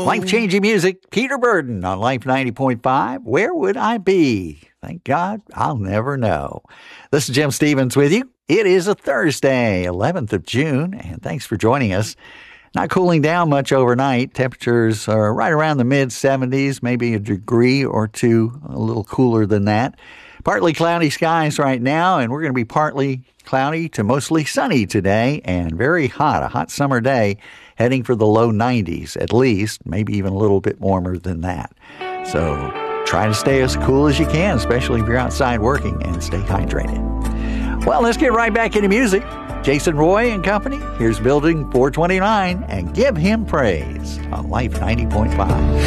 Life-changing music, Peter Burden on Life 90.5. Where would I be? Thank God, I'll never know. This is Jim Stevens with you. It is a Thursday, 11th of June, and thanks for joining us. Not cooling down much overnight. Temperatures are right around the mid-70s, maybe a degree or two, a little cooler than that. Partly cloudy skies right now, and we're going to be partly cloudy to mostly sunny today, and very hot, a hot summer day, heading for the low 90s at least, maybe even a little bit warmer than that. So try to stay as cool as you can, especially if you're outside working, and stay hydrated. Well, let's get right back into music. Jason Roy and company, here's Building 429, and Give Him Praise on Life 90.5.